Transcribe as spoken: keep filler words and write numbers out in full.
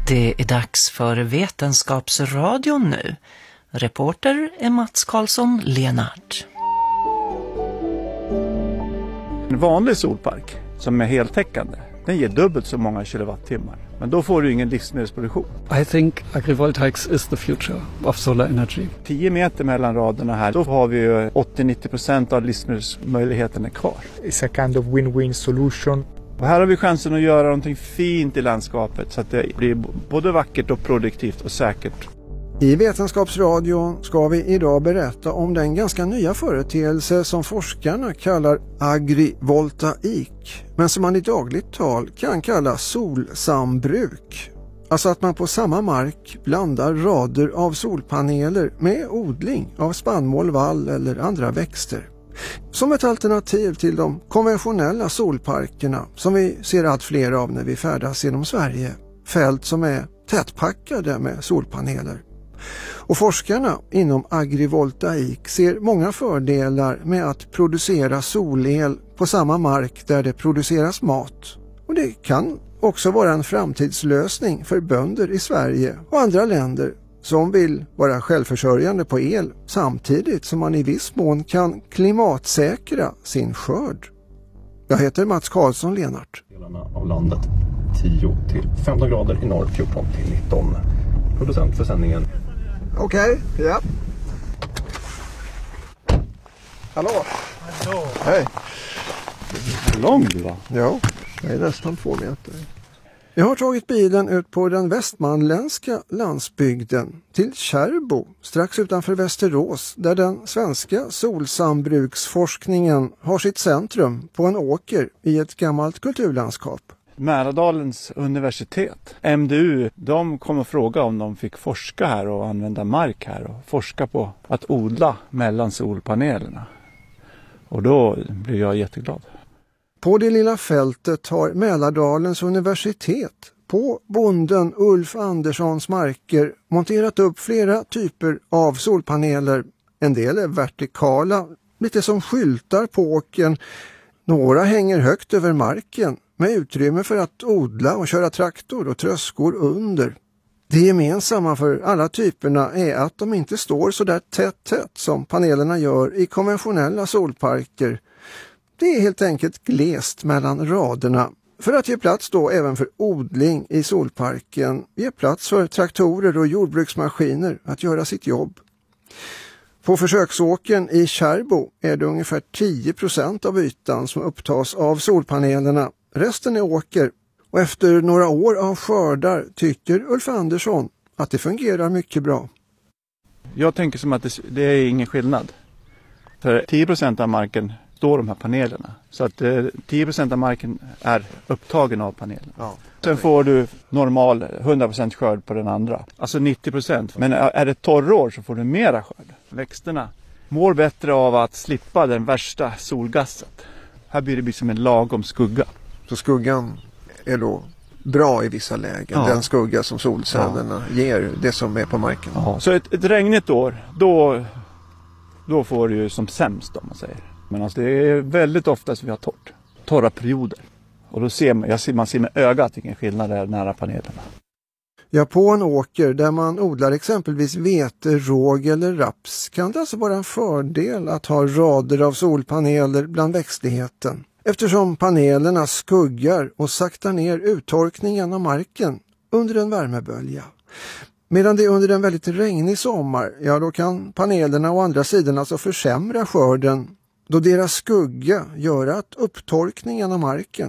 Det är dags för Vetenskapsradion nu. Reporter är Mats Karlsson Lenart. En vanlig solpark som är heltäckande, den ger dubbelt så många kilowattimmar. Men då får du ingen livsmedelsproduktion. I think agrivoltaics is the future of solar energy. tio meter mellan raderna här, då har vi ju åttio till nittio procent av livsmedelsmöjligheterna kvar. It's a kind of win-win solution. Och här har vi chansen att göra någonting fint i landskapet så att det blir både vackert och produktivt och säkert. I Vetenskapsradion ska vi idag berätta om den ganska nya företeelse som forskarna kallar agrivoltaik, men som man i dagligt tal kan kalla solsambruk. Alltså att man på samma mark blandar rader av solpaneler med odling av spannmål, vall eller andra växter. Som ett alternativ till de konventionella solparkerna som vi ser allt fler av när vi färdas genom Sverige. Fält som är tättpackade med solpaneler. Och forskarna inom agrivoltaik ser många fördelar med att producera solel på samma mark där det produceras mat. Och det kan också vara en framtidslösning för bönder i Sverige och andra länder som vill vara självförsörjande på el samtidigt som man i viss mån kan klimatsäkra sin skörd. Jag heter Mats Karlsson Lenart. Delarna av landet tio till femton grader i norr, fjorton till nitton. Producent för sändningen. Okej, okay, ja. Hallå. Hallå. Hej. Hur lång du var? Ja, det är nästan två meter. Jag har tagit bilen ut på den västmanländska landsbygden till Kärrbo, strax utanför Västerås, där den svenska solsambruksforskningen har sitt centrum på en åker i ett gammalt kulturlandskap. Mälardalens universitet, M D U, de kom och frågade om de fick forska här och använda mark här och forska på att odla mellan solpanelerna. Och då blev jag jätteglad. På det lilla fältet har Mälardalens universitet på bonden Ulf Anderssons marker monterat upp flera typer av solpaneler. En del är vertikala, lite som skyltar på åkern. Några hänger högt över marken med utrymme för att odla och köra traktor och tröskor under. Det gemensamma för alla typerna är att de inte står så där tätt tätt som panelerna gör i konventionella solparker. Det är helt enkelt glest mellan raderna för att ge plats då även för odling i solparken, ge plats för traktorer och jordbruksmaskiner att göra sitt jobb. På försöksåkern i Kärrbo är det ungefär tio procent av ytan som upptas av solpanelerna. Resten är åker och efter några år av skördar tycker Ulf Andersson att det fungerar mycket bra. Jag tänker som att det, det är ingen skillnad. För tio procent av marken står de här panelerna. Så att eh, tio procent av marken är upptagen av panelerna. Ja. Sen får du normal hundra procent skörd på den andra. Alltså nittio procent. Men är det torrår så får du mera skörd. Växterna mår bättre av att slippa den värsta solgasset. Här blir det som en lagom skugga. Så skuggan är då bra i vissa lägen. Ja. Den skugga som solcellerna ja. ger, det som är på marken. Ja. Så ett, ett regnigt år, då, då får du ju som sämst om man säger. Men alltså det är väldigt ofta som vi har torrt. Torra perioder. Och då ser man, jag ser, man ser med ögat vilken skillnad det är nära panelerna. Ja, på en åker där man odlar exempelvis vete, råg eller raps kan det alltså vara en fördel att ha rader av solpaneler bland växtligheten. Eftersom panelerna skuggar och saktar ner uttorkningen av marken under en värmebölja. Medan det är under en väldigt regnig sommar, ja då kan panelerna å andra sidan alltså försämra skörden då deras skugga gör att upptorkningen av marken